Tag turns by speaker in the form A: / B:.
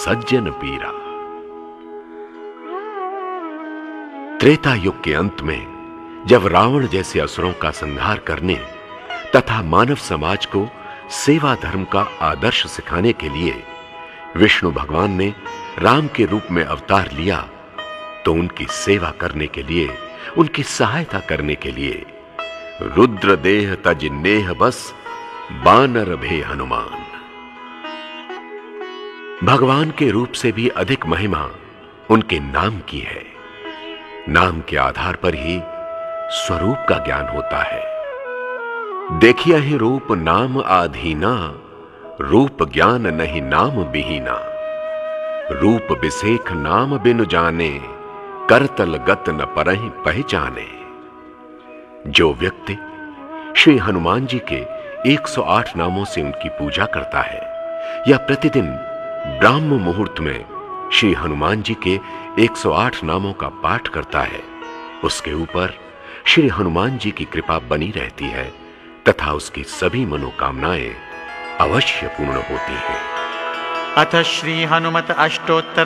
A: सज्जन पीरा। त्रेता युग के अंत में जब रावण जैसे असुरों का संहार करने तथा मानव समाज को सेवा धर्म का आदर्श सिखाने के लिए विष्णु भगवान ने राम के रूप में अवतार लिया, तो उनकी सेवा करने के लिए, उनकी सहायता करने के लिए रुद्र देह तज नेह बस बानर भे हनुमान। भगवान के रूप से भी अधिक महिमा उनके नाम की है। नाम के आधार पर ही स्वरूप का ज्ञान होता है। देखिए ही रूप नाम आधीना, रूप ज्ञान नहीं नाम बिहीना। रूप बिसेख नाम बिनु जाने, करतल गत न परहि पहचाने। जो व्यक्ति श्री हनुमान जी के 108 नामों से उनकी पूजा करता है या प्रतिदिन ब्राह्म मुहूर्त में श्री हनुमान जी के 108 नामों का पाठ करता है, उसके ऊपर श्री हनुमान जी की कृपा बनी रहती है तथा उसकी सभी मनोकामनाएं अवश्य पूर्ण होती हैं।
B: अथ श्री हनुमत अष्टोत्तर